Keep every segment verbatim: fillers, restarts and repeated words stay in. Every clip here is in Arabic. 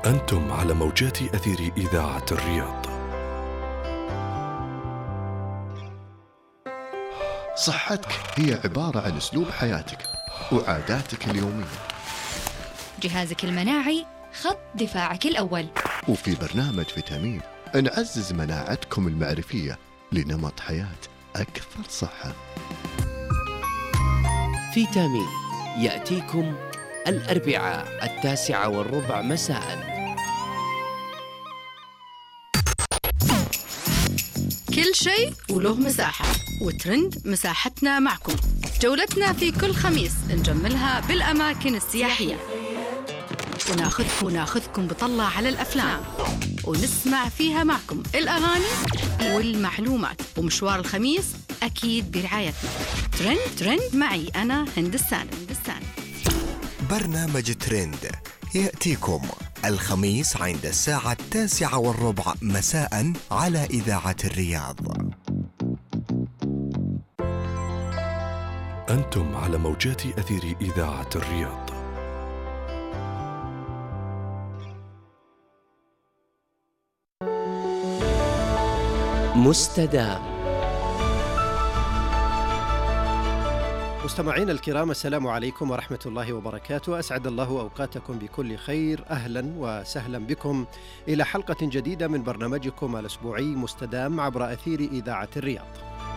أنتم على موجات أثير إذاعة الرياض. صحتك هي عبارة عن أسلوب حياتك وعاداتك اليومية. جهازك المناعي خط دفاعك الأول. وفي برنامج فيتامين نعزز مناعتكم المعرفية لنمط حياة أكثر صحة. فيتامين يأتيكم الأربعاء التاسعة والربع مساء. كل شيء وله مساحة، وترند مساحتنا معكم. جولتنا في كل خميس نجملها بالأماكن السياحية، وناخذكم وناخذكم بطلع على الأفلام، ونسمع فيها معكم الأغاني والمعلومات. ومشوار الخميس أكيد برعايتنا. ترند ترند معي أنا هند السالم. برنامج ترند يأتيكم الخميس عند الساعة التاسعة والربع مساء على إذاعة الرياض. أنتم على موجات أثير إذاعة الرياض. مستدام. مستمعين الكرام، السلام عليكم ورحمة الله وبركاته. أسعد الله أوقاتكم بكل خير. أهلا وسهلا بكم إلى حلقة جديدة من برنامجكم الأسبوعي مستدام عبر أثير إذاعة الرياض.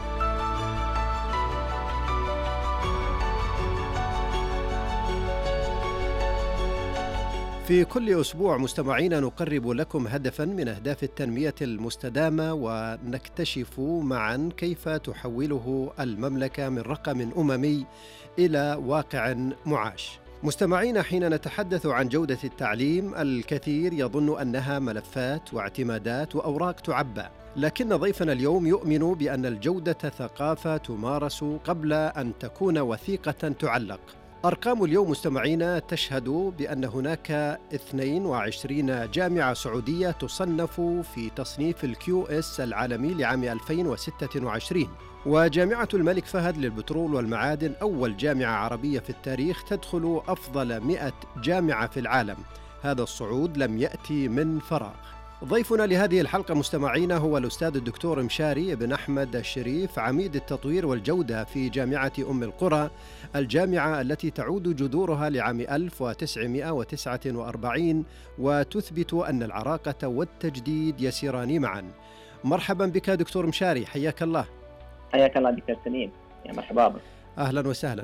في كل أسبوع مستمعين نقرب لكم هدفا من أهداف التنمية المستدامة، ونكتشف معا كيف تحوله المملكة من رقم أممي إلى واقع معاش. مستمعين، حين نتحدث عن جودة التعليم الكثير يظن أنها ملفات واعتمادات وأوراق تعبى، لكن ضيفنا اليوم يؤمن بأن الجودة ثقافة تمارس قبل أن تكون وثيقة تعلق. أرقام اليوم مستمعين تشهد بأن هناك اثنين وعشرين جامعة سعودية تصنف في تصنيف الكيو إس العالمي لعام ألفين وستة وعشرين، وجامعة الملك فهد للبترول والمعادن أول جامعة عربية في التاريخ تدخل أفضل مئة جامعة في العالم. هذا الصعود لم يأتي من فراغ. ضيفنا لهذه الحلقة مستمعين هو الأستاذ الدكتور مشاري بن أحمد الشريف، عميد التطوير والجودة في جامعة أم القرى، الجامعة التي تعود جذورها لعام ألف وتسعمئة وتسعة وأربعين وتثبت أن العراقة والتجديد يسيران معا. مرحبا بك دكتور مشاري، حياك الله. حياك الله دكتور سليم، يا مرحبا بك. أهلا وسهلا.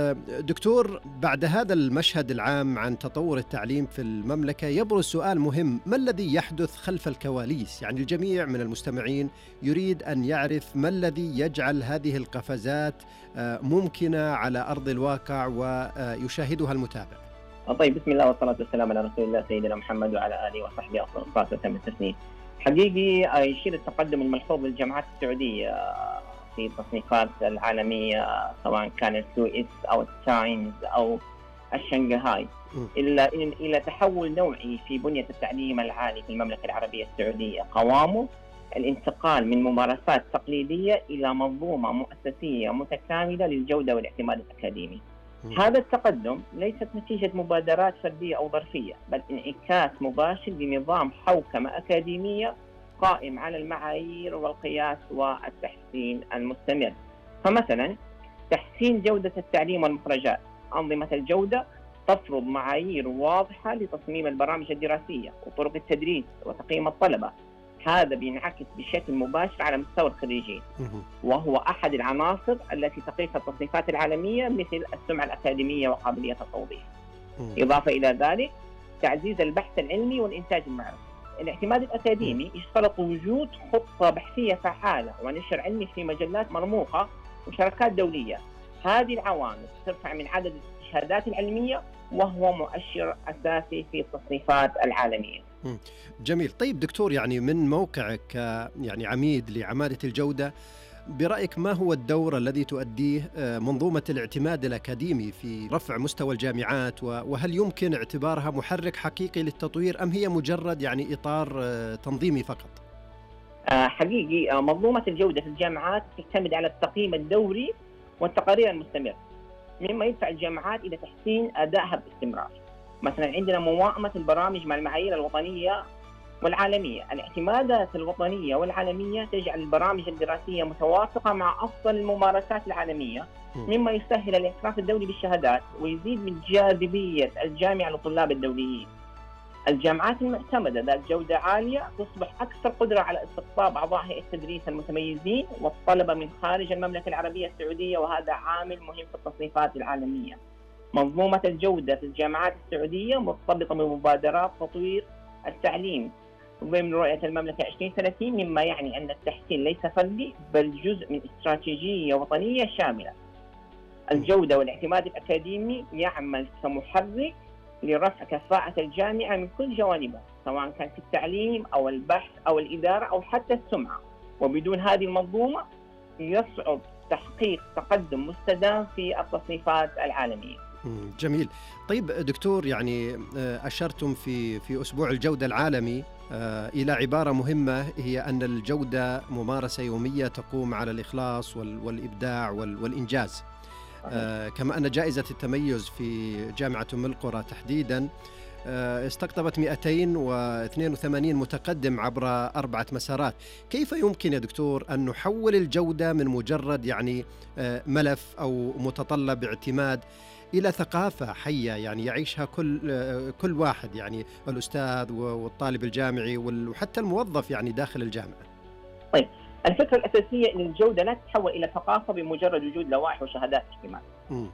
دكتور، بعد هذا المشهد العام عن تطور التعليم في المملكة يبرز سؤال مهم: ما الذي يحدث خلف الكواليس؟ يعني الجميع من المستمعين يريد أن يعرف ما الذي يجعل هذه القفزات ممكنة على أرض الواقع ويشاهدها المتابع. طيب، بسم الله والصلاة والسلام على رسول الله سيدنا محمد وعلى آله وصحبه أفضل الصلاة وتم التسليم. حقيقي يشير التقدم الملحوظ للجامعات السعودية في التصنيفات العالمية، سواء كان الكيو إس أو التايمز أو الشنغهاي، إلا إلى تحول نوعي في بنية التعليم العالي في المملكة العربية السعودية، قوامه الانتقال من ممارسات تقليدية إلى منظومة مؤسسية متكاملة للجودة والاعتماد الأكاديمي. هذا التقدم ليست نتيجة مبادرات فردية أو ظرفية، بل انعكاس مباشر لنظام حوكمة أكاديمية قائم على المعايير والقياس والتحسين المستمر. فمثلا تحسين جودة التعليم والمخرجات. أنظمة الجودة تفرض معايير واضحة لتصميم البرامج الدراسية وطرق التدريس وتقييم الطلبة. هذا بينعكس بشكل مباشر على مستوى الخريجين، وهو أحد العناصر التي تقيسها التصنيفات العالمية مثل السمعة الأكاديمية وقابلية التوظيف. إضافة إلى ذلك تعزيز البحث العلمي والإنتاج المعرفي. الاعتماد الأكاديمي يشترط وجود خطة بحثية فعالة ونشر علمي في مجلات مرموقة وشركات دولية. هذه العوامل ترفع من عدد الاستشهادات العلمية، وهو مؤشر أساسي في التصنيفات العالمية. جميل. طيب دكتور، يعني من موقعك يعني عميد لعمادة الجودة، برأيك ما هو الدور الذي تؤديه منظومة الاعتماد الأكاديمي في رفع مستوى الجامعات، وهل يمكن اعتبارها محرك حقيقي للتطوير أم هي مجرد يعني إطار تنظيمي فقط؟ حقيقي منظومة الجودة في الجامعات تعتمد على التقييم الدوري والتقارير المستمرة، مما يدفع الجامعات إلى تحسين أدائها باستمرار. مثلا عندنا موائمة البرامج مع المعايير الوطنية والعالمية. الاعتمادات الوطنية والعالمية تجعل البرامج الدراسية متوافقة مع أفضل الممارسات العالمية، مما يسهل الاعتراف الدولي بالشهادات ويزيد من جاذبية الجامعة للطلاب الدوليين. الجامعات المعتمدة ذات جودة عالية تصبح أكثر قدرة على استقطاب أعضاء هيئة التدريس المتميزين والطلبة من خارج المملكة العربية السعودية، وهذا عامل مهم في التصنيفات العالمية. منظومة الجودة في الجامعات السعودية مرتبطة بمبادرات تطوير التعليم ضمن رؤية المملكة عشرين ثلاثين، مما يعني أن التحسين ليس فردي بل جزء من استراتيجية وطنية شاملة. الجودة والاعتماد الأكاديمي يعمل كمحرك لرفع كفاءة الجامعة من كل جوانبها، سواء كان في التعليم أو البحث أو الإدارة أو حتى السمعة، وبدون هذه المنظومة يصعب تحقيق تقدم مستدام في التصنيفات العالمية. جميل. طيب دكتور، يعني أشرتم في في أسبوع الجودة العالمي إلى عبارة مهمة، هي أن الجودة ممارسة يومية تقوم على الإخلاص والإبداع والإنجاز. آه كما أن جائزة التميز في جامعة أم القرى تحديدا آه استقطبت مئتين واثنين وثمانين متقدم عبر أربعة مسارات. كيف يمكن يا دكتور أن نحول الجودة من مجرد يعني آه ملف أو متطلب اعتماد إلى ثقافة حية يعني يعيشها كل آه كل واحد، يعني الأستاذ والطالب الجامعي وحتى الموظف يعني داخل الجامعة؟ طيب، الفكرة الأساسية أن الجودة لا تتحول إلى ثقافة بمجرد وجود لوائح وشهادات اجتماعية،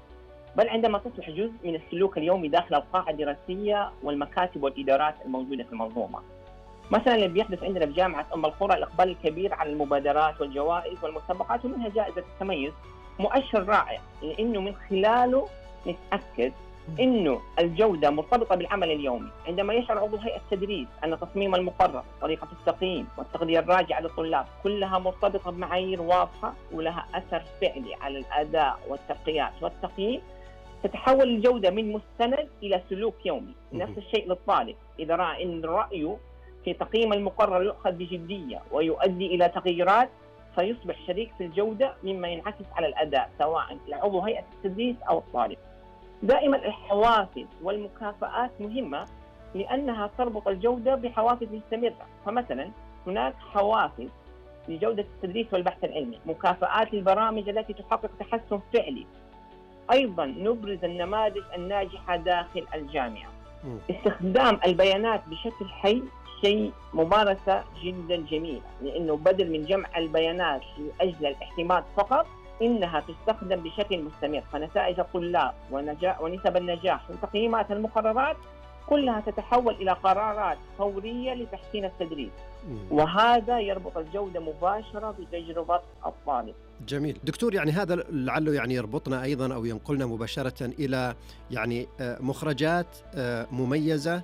بل عندما تصبح جزء من السلوك اليومي داخل القاعة الدراسية والمكاتب والإدارات الموجودة في المنظومة. مثلا اللي بيحدث عندنا في جامعة أم القرى الإقبال الكبير على المبادرات والجوائز والمسابقات ومنها جائزة التميز مؤشر رائع، لأنه من خلاله نتأكد إنه الجودة مرتبطة بالعمل اليومي. عندما يشعر عضو هيئة التدريس أن تصميم المقرر، طريقة التقييم والتغذية الراجعة للطلاب كلها مرتبطة بمعايير واضحة ولها أثر فعلي على الأداء والترقيات والتقييم، تتحول الجودة من مستند إلى سلوك يومي. نفس الشيء للطالب، إذا رأى أن رأيه في تقييم المقرر يؤخذ بجدية ويؤدي إلى تغييرات، فيصبح شريك في الجودة، مما ينعكس على الأداء سواء لعضو هيئة التدريس أو الطالب. دائما الحوافز والمكافآت مهمة لأنها تربط الجودة بحوافز مستمرة. فمثلا هناك حوافز لجودة التدريس والبحث العلمي، مكافآت للبرامج التي تحقق تحسن فعلي. أيضا نبرز النماذج الناجحة داخل الجامعة. استخدام البيانات بشكل حي شيء ممارسة جدا جميلة، لأنه بدل من جمع البيانات لأجل الاعتماد فقط، إنها تستخدم بشكل مستمر، فنتائج الطلاب ونجاح ونسب النجاح وتقييمات المقررات كلها تتحول إلى قرارات فورية لتحسين التدريس، وهذا يربط الجودة مباشرة بتجربة الطالب. جميل دكتور، يعني هذا لعله يعني يربطنا أيضا أو ينقلنا مباشرة إلى يعني مخرجات مميزة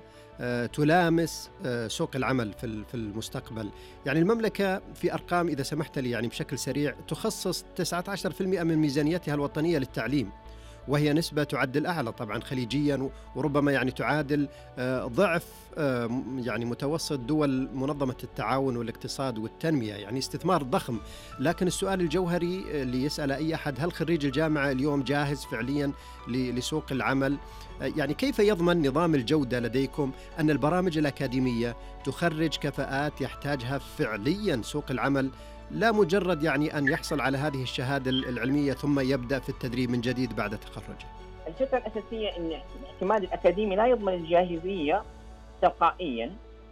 تلامس سوق العمل في المستقبل. يعني المملكة في أرقام إذا سمحت لي يعني بشكل سريع تخصص تسعة عشر بالمئة من ميزانيتها الوطنية للتعليم، وهي نسبة تعد الأعلى طبعا خليجيا، وربما يعني تعادل ضعف يعني متوسط دول منظمة التعاون والاقتصاد والتنمية، يعني استثمار ضخم. لكن السؤال الجوهري اللي يسأل أي أحد، هل خريج الجامعة اليوم جاهز فعليا لسوق العمل؟ يعني كيف يضمن نظام الجودة لديكم أن البرامج الأكاديمية تخرج كفاءات يحتاجها فعليا سوق العمل، لا مجرد يعني أن يحصل على هذه الشهادة العلمية ثم يبدأ في التدريب من جديد بعد تخرجه؟ الفكرة الأساسية أن الاعتماد الأكاديمي لا يضمن الجاهزية تلقائيا،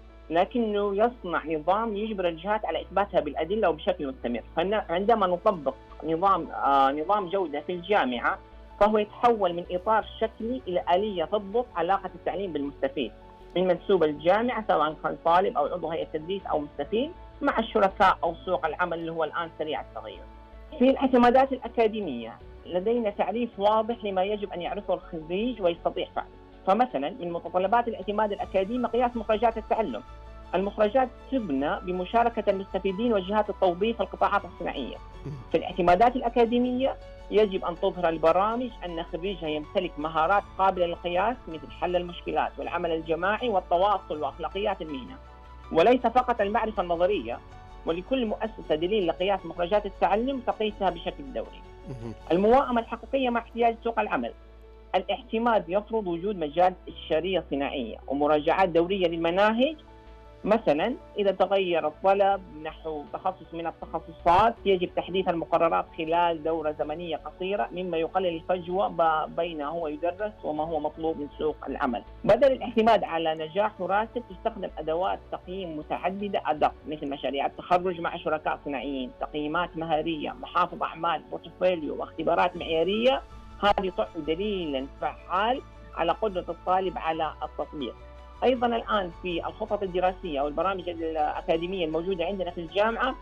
لكنه يصنع نظام يجبر الجهات على إثباتها بالأدلة وبشكل مستمر. فعندما نطبق نظام آه نظام جودة في الجامعة، فهو يتحول من إطار شكلي إلى آلية تضبط علاقة التعليم بالمستفيد من منسوب الجامعة، سواء كان طالب أو عضو هيئة التدريس أو مستفيد، مع الشركاء أو سوق العمل اللي هو الآن سريع التغير. في الاعتمادات الأكاديمية لدينا تعريف واضح لما يجب أن يعرفه الخريج ويستطيع فعله. فمثلا من متطلبات الاعتماد الأكاديمي قياس مخرجات التعلم. المخرجات تبنى بمشاركة المستفيدين وجهات التوظيف في القطاعات الصناعية. في الاعتمادات الأكاديمية يجب أن تظهر البرامج أن خريجها يمتلك مهارات قابلة للقياس مثل حل المشكلات والعمل الجماعي والتواصل وأخلاقيات المهنة، وليس فقط المعرفة النظرية. ولكل مؤسسة دليل لقياس مخرجات التعلم تقيسها بشكل دوري. المواءمة الحقيقية مع احتياج سوق العمل. الاعتماد يفرض وجود مجال استشارية صناعية ومراجعات دورية للمناهج. مثلا إذا تغير الطلب نحو تخصص من التخصصات يجب تحديث المقررات خلال دورة زمنية قصيرة، مما يقلل الفجوة بين هو يدرس وما هو مطلوب من سوق العمل. بدل الاعتماد على نجاح راتب تستخدم أدوات تقييم متعددة أدق، مثل مشاريع التخرج مع شركاء صناعيين، تقييمات مهارية، محافظ أعمال، بورتفوليو، واختبارات معيارية. هذه تعد دليلا فعال على قدرة الطالب على التطبيق. أيضا الآن في الخطط الدراسية والبرامج الأكاديمية الموجودة عندنا في الجامعة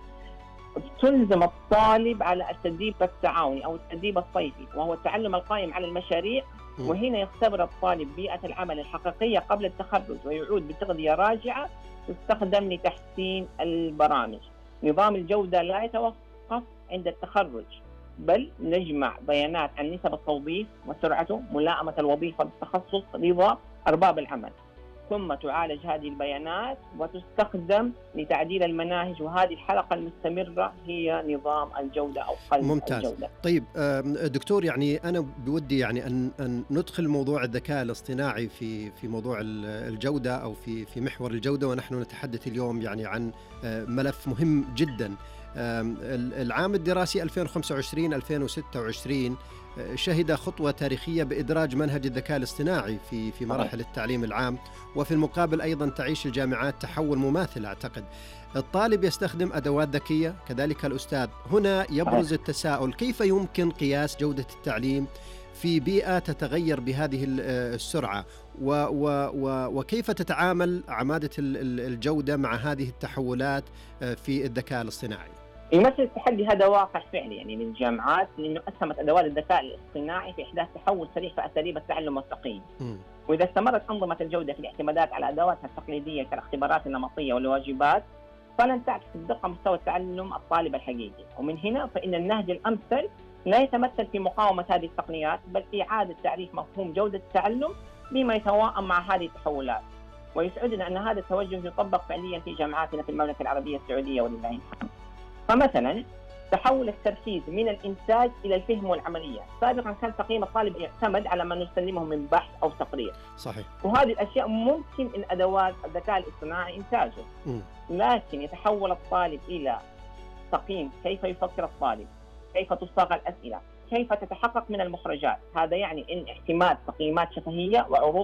تلزم الطالب على التدريب التعاوني أو التدريب الصيفي، وهو التعلم القائم على المشاريع. وهنا يختبر الطالب بيئة العمل الحقيقية قبل التخرج، ويعود بتغذية راجعة تستخدم لتحسين البرامج. نظام الجودة لا يتوقف عند التخرج، بل نجمع بيانات عن نسب التوظيف وسرعته، ملائمة الوظيفة بالتخصص، رضا أرباب العمل، ثم تعالج هذه البيانات وتستخدم لتعديل المناهج. وهذه الحلقة المستمرة هي نظام الجودة أو قلب ممتاز. الجودة. طيب دكتور، يعني أنا بودي يعني أن أن ندخل موضوع الذكاء الاصطناعي في في موضوع الجودة أو في في محور الجودة، ونحن نتحدث اليوم يعني عن ملف مهم جدا. العام الدراسي ألفين وخمسة وعشرين ألفين وستة وعشرين شهد خطوة تاريخية بإدراج منهج الذكاء الاصطناعي في في مراحل التعليم العام، وفي المقابل أيضا تعيش الجامعات تحول مماثل. أعتقد الطالب يستخدم أدوات ذكية، كذلك الأستاذ. هنا يبرز التساؤل: كيف يمكن قياس جودة التعليم في بيئة تتغير بهذه السرعة، و و و وكيف تتعامل عمادة الجودة مع هذه التحولات في الذكاء الاصطناعي؟ يمثل التحدي هذا واقع فعلي يعني للجامعات، لأنه أسهمت أدوات الذكاء الاصطناعي في إحداث تحول سريع في أساليب التعلم والتقييم. وإذا استمرت أنظمة الجودة في الاعتمادات على أدواتها التقليدية كالاختبارات النمطية والواجبات، فلن تعكس الدقة مستوى التعلم الطالب الحقيقي. ومن هنا فإن النهج الأمثل لا يتمثل في مقاومة هذه التقنيات، بل في إعادة تعريف مفهوم جودة التعلم بما يتواءم مع هذه التحولات. ويسعدنا أن هذا التوجه يطبق فعليا في جامعاتنا في المملكة العربية السعودية ولله الحمد. فمثلا تحول التركيز من الإنتاج إلى الفهم والعملية. سابقا كان تقييم الطالب يعتمد على ما نسلمه من بحث أو تقرير. صحيح. وهذه الأشياء ممكن إن أدوات الذكاء الاصطناعي إنتاجه. م. لكن يتحول الطالب إلى تقييم كيف يفكر الطالب، كيف تصاغ الأسئلة، كيف تتحقق من المخرجات. هذا يعني إن اعتماد تقييمات شفهية وعروض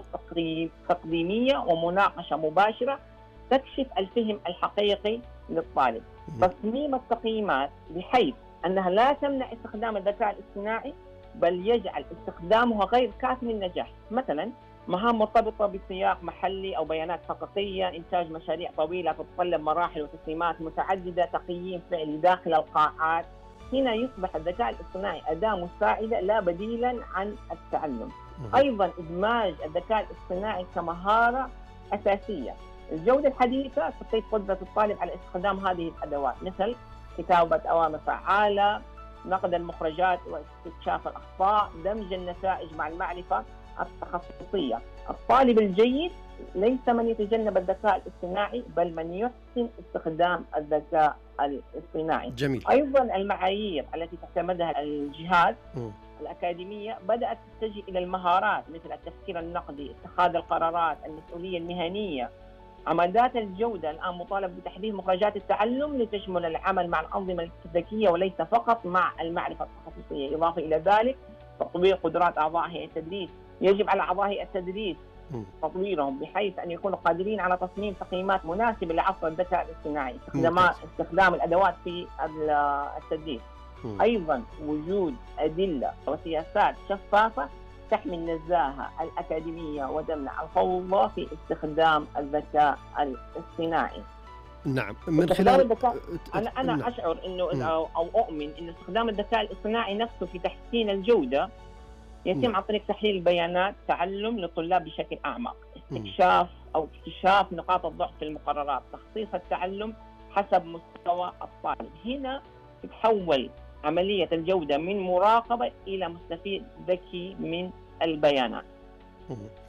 تقديمية ومناقشة مباشرة تكشف الفهم الحقيقي للطالب. تصميم التقييمات بحيث أنها لا تمنع استخدام الذكاء الاصطناعي، بل يجعل استخدامها غير كاف للنجاح. مثلا مهام مرتبطة بسياق محلي أو بيانات حقيقية، إنتاج مشاريع طويلة تتطلب مراحل وتسليمات متعددة، تقييم فعلي داخل القاعات. هنا يصبح الذكاء الاصطناعي أداة مساعدة لا بديلا عن التعلم. أيضا إدماج الذكاء الاصطناعي كمهارة أساسية. الجودة الحديثة تقيد قدرة الطالب على استخدام هذه الأدوات، مثل كتابة أوامر فعالة، نقد المخرجات واستكشاف الأخطاء، دمج النتائج مع المعرفة التخصصية. الطالب الجيد ليس من يتجنب الذكاء الاصطناعي، بل من يحسن استخدام الذكاء الاصطناعي. جميل. أيضا المعايير التي تعتمدها الجهات م. الأكاديمية بدأت تتجه إلى المهارات، مثل التفكير النقدي، اتخاذ القرارات، المسؤولية المهنية. عمادات الجودة الآن مطالب بتحديث مخرجات التعلم لتشمل العمل مع الأنظمة الذكية وليس فقط مع المعرفة التخصصية. إضافة إلى ذلك تطوير قدرات أعضاء هيئة التدريس. يجب على أعضاء هيئة التدريس تطويرهم بحيث أن يكونوا قادرين على تصميم تقييمات مناسبة لعصر الذكاء الاصطناعي، استخدام الأدوات في التدريس. أيضا وجود أدلة وسياسات شفافة تحمي النزاهة الأكاديمية وتمنع الفوضى في استخدام الذكاء الاصطناعي. نعم، من خلال الذكاء أنا أنا نعم. أشعر إنه أو, أو أؤمن إن استخدام الذكاء الاصطناعي نفسه في تحسين الجودة يتم نعم. عن طريق تحليل البيانات، تعلم للطلاب بشكل أعمق، استكشاف أو اكتشاف نقاط الضعف في المقررات، تخصيص التعلم حسب مستوى الطالب. هنا تتحول عملية الجودة من مراقبة إلى مستفيد ذكي من البيانات.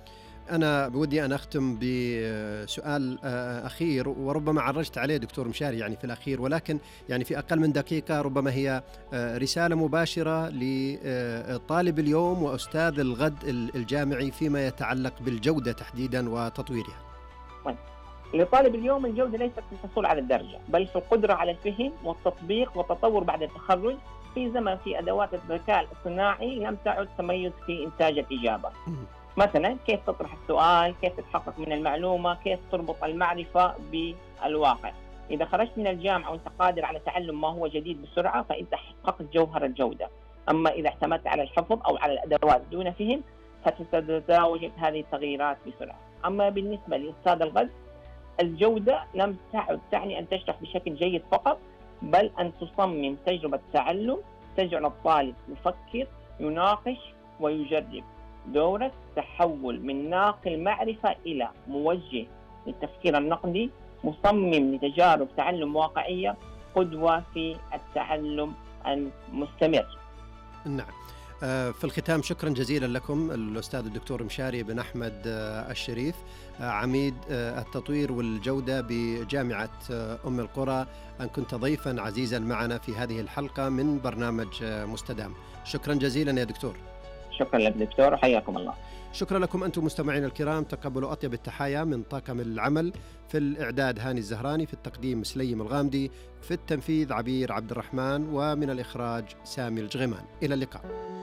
أنا بودي أن أختم بسؤال أخير، وربما عرجت عليه دكتور مشاري يعني في الأخير، ولكن يعني في أقل من دقيقة ربما هي رسالة مباشرة لطالب اليوم وأستاذ الغد الجامعي فيما يتعلق بالجودة تحديدا وتطويرها. لطالب اليوم الجودة ليست في الحصول على الدرجة، بل في القدرة على الفهم والتطبيق والتطور بعد التخرج في زمن في أدوات الذكاء الاصطناعي لم تعد تميز في إنتاج الإجابة. مثلا كيف تطرح السؤال، كيف تتحقق من المعلومة، كيف تربط المعرفة بالواقع. إذا خرجت من الجامعة وأنت قادر على تعلم ما هو جديد بسرعة فأنت حققت جوهر الجودة. أما إذا اعتمدت على الحفظ أو على الأدوات دون فهم فتتزاوج هذه التغييرات بسرعة. أما بالنسبة لأستاذ الغد، الجودة لم تعد تعني أن تشرح بشكل جيد فقط، بل أن تصمم تجربة تعلم تجعل الطالب يفكر، يناقش ويجرب. دورك تحول من ناقل معرفة إلى موجه للتفكير النقدي، مصمم لتجارب تعلم واقعية، قدوة في التعلم المستمر. نعم. في الختام شكرا جزيلا لكم الأستاذ الدكتور مشاري بن أحمد الشريف، عميد التطوير والجودة بجامعة أم القرى، أن كنت ضيفا عزيزا معنا في هذه الحلقة من برنامج مستدام. شكرا جزيلا يا دكتور. شكرا لك دكتور وحياكم الله. شكرا لكم أنتم مستمعين الكرام، تقبلوا أطيب التحايا من طاقم العمل. في الإعداد هاني الزهراني، في التقديم سليم الغامدي، في التنفيذ عبير عبد الرحمن، ومن الإخراج سامي الجغمان. إلى اللقاء.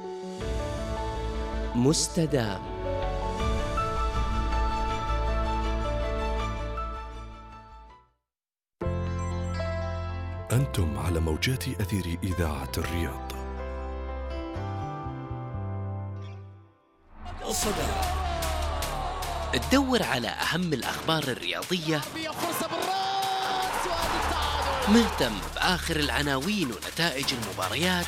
مستدام. أنتم على موجات أثير إذاعة الرياض. الصدى. تدور على أهم الأخبار الرياضية، مهتم بآخر العناوين ونتائج المباريات،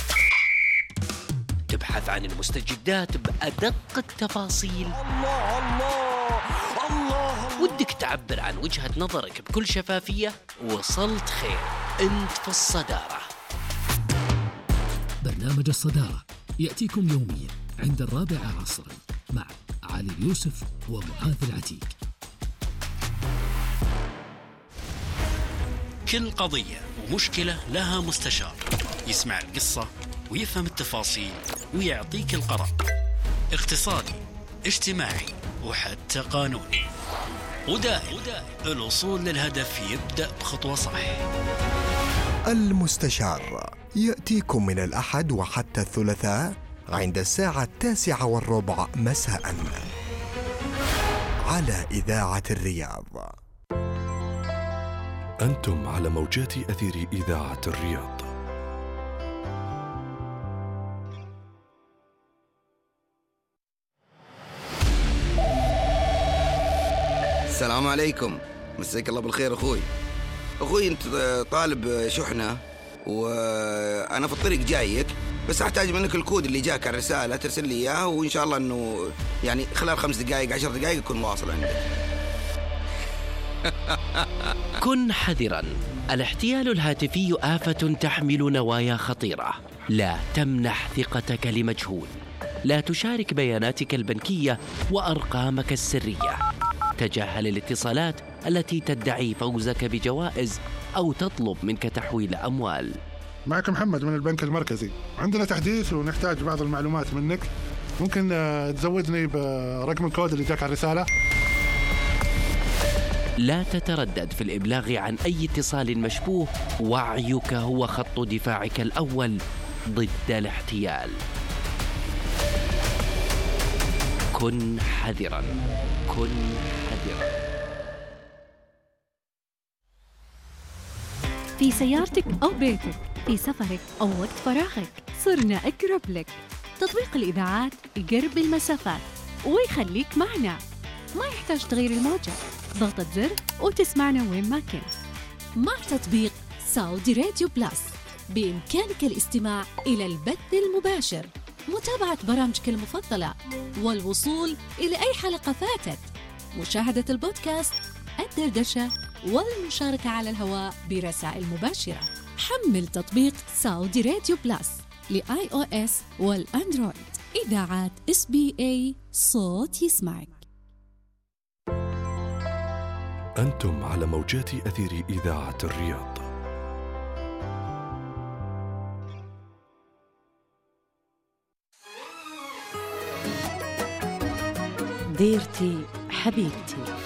تبحث عن المستجدات بأدق التفاصيل. الله الله الله. ودك تعبر عن وجهة نظرك بكل شفافية؟ وصلت خير، أنت في الصدارة. برنامج الصدارة يأتيكم يوميا عند الرابعة عصرا مع علي اليوسف ومعاذ العتيق. كل قضية ومشكلة لها مستشار يسمع القصة ويفهم التفاصيل ويعطيك القرار، اقتصادي، اجتماعي، وحتى قانوني. ودائم الوصول للهدف يبدأ بخطوة صح. المستشار يأتيكم من الأحد وحتى الثلاثاء عند الساعة التاسعة والربع مساء على إذاعة الرياض. أنتم على موجات أثير إذاعة الرياض. السلام عليكم، مساك الله بالخير أخوي. أخوي أنت طالب شحنة وأنا في الطريق جايك، بس أحتاج منك الكود اللي جاك على الرسالة ترسل لي إياه، وإن شاء الله أنه يعني خلال خمس دقائق عشر دقائق يكون واصل عندك. كن حذراً، الاحتيال الهاتفي آفة تحمل نوايا خطيرة. لا تمنح ثقتك لمجهول. لا تشارك بياناتك البنكية وأرقامك السرية. تجاهل الاتصالات التي تدعي فوزك بجوائز أو تطلب منك تحويل أموال. معك محمد من البنك المركزي، عندنا تحديث ونحتاج بعض المعلومات منك. ممكن تزودني برقم الكود اللي جاك على الرسالة؟ لا تتردد في الإبلاغ عن أي اتصال مشبوه. وعيك هو خط دفاعك الأول ضد الاحتيال. كن حذراً، كن حذراً. في سيارتك أو بيتك، في سفرك أو وقت فراغك، صرنا أقرب لك. تطبيق الإذاعات يقرب المسافات ويخليك معنا. ما يحتاج تغيير الموجة، ضغطة زر وتسمعنا وين ما كنت. مع تطبيق سعودي راديو بلس بإمكانك الاستماع إلى البث المباشر، متابعة برامجك المفضلة، والوصول إلى أي حلقة فاتت، مشاهدة البودكاست، الدردشة، والمشاركة على الهواء برسائل مباشرة. حمل تطبيق سعودي راديو بلس لآي أو إس والأندرويد. إذاعات إس بي إي، صوت يسمعك. أنتم على موجات أثير إذاعة الرياض. ديرتي حبيبتي.